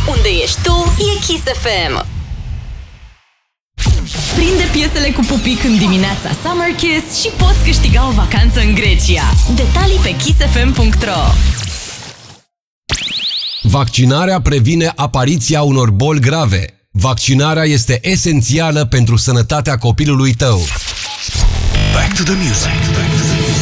Unde ești tu, e Kiss FM. Prinde piesele cu pupic în dimineața Summer Kiss și poți câștiga o vacanță în Grecia. Detalii pe kissfm.ro. Vaccinarea previne apariția unor boli grave. Vaccinarea este esențială pentru sănătatea copilului tău. Back to the music.